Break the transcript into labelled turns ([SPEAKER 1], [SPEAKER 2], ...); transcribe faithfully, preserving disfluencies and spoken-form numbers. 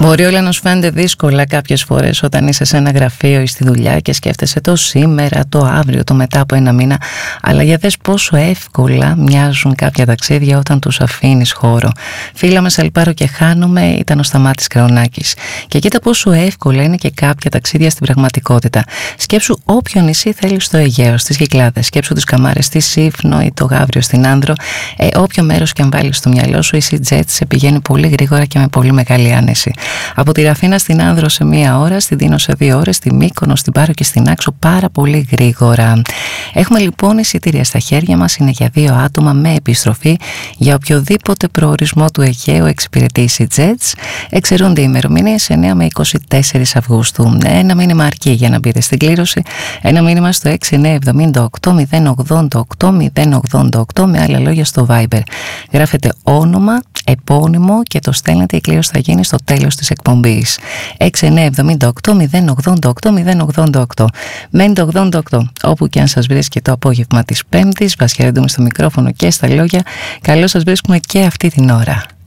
[SPEAKER 1] Μπορεί όλα να σου φαίνεται δύσκολα κάποιες φορές όταν είσαι σε ένα γραφείο ή στη δουλειά και σκέφτεσαι το σήμερα, το αύριο, το μετά από ένα μήνα. Αλλά για δες πόσο εύκολα μοιάζουν κάποια ταξίδια όταν τους αφήνεις χώρο. Φύλαμε, σαλπάρω και χάνομαι ήταν ο Σταμάτης Κραουνάκης. Και κοίτα πόσο εύκολα είναι και κάποια ταξίδια στην πραγματικότητα. Σκέψου όποιο νησί θέλεις στο Αιγαίο, στις Κυκλάδες. Σκέψου τις Καμάρες στη Σύφνο ή το Γαύριο στην Άνδρο. Ε, όποιο μέρος και αν βάλεις στο μυαλό σου, η EasyJet σε πηγαίνει πολύ γρήγορα και με πολύ μεγάλη άνεση. Από τη Ραφίνα στην Άνδρο σε μία ώρα, στην Τίνο σε δύο ώρες, στη Μύκονο, στην Πάρο και στην Άξο πάρα πολύ γρήγορα. Έχουμε λοιπόν εισιτήρια στα χέρια μας, είναι για δύο άτομα με επιστροφή για οποιοδήποτε προορισμό του Αιγαίου εξυπηρετεί η EasyJet. Εξαιρούνται οι ημερομηνίες εννέα με είκοσι τέσσερις Αυγούστου. Ένα μήνυμα αρκεί για να μπείτε στην κλήρωση. Ένα μήνυμα στο έξι εννέα εβδομήντα οκτώ μηδέν ογδόντα οκτώ μηδέν ογδόντα οκτώ, με άλλα λόγια στο Viber. Γράφετε όνομα, επώνυμο και το στέλνετε. Η κλήρωση θα γίνει στο τέλος της εκπομπής. έξι εννέα εβδομήντα οκτώ μηδέν ογδόντα οκτώ μηδέν ογδόντα οκτώ. Μένει το ογδόντα οκτώ. Όπου και αν σας βρίσκει το απόγευμα της Πέμπτης, Βασιά Ρεντούμη στο μικρόφωνο και στα λόγια. Καλώς σας βρίσκουμε και αυτή την ώρα.